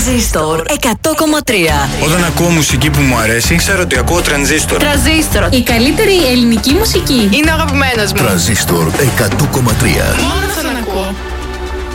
Τρανζίστορ 100,3. Όταν ακούω μουσική που μου αρέσει, ξέρω ότι ακούω Τρανζίστορ. Τρανζίστορ. Η καλύτερη ελληνική μουσική. Είναι ο αγαπημένος μου. Τρανζίστορ 100,3. Μόνο αυτόν ακούω.